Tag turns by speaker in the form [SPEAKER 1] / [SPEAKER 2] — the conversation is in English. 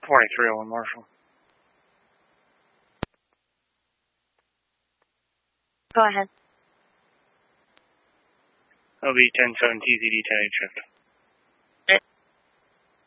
[SPEAKER 1] 2301 Marshall.
[SPEAKER 2] Go ahead.
[SPEAKER 1] OB 107 TZD 10 shift.